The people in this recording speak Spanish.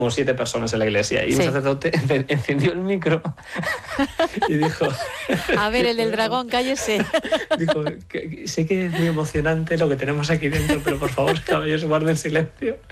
como 7 personas en la iglesia y un sacerdote encendió el micro y dijo... A ver, el del dragón, cállese. Dijo, sé que es muy emocionante lo que tenemos aquí dentro, pero por favor, caballeros, guarden silencio.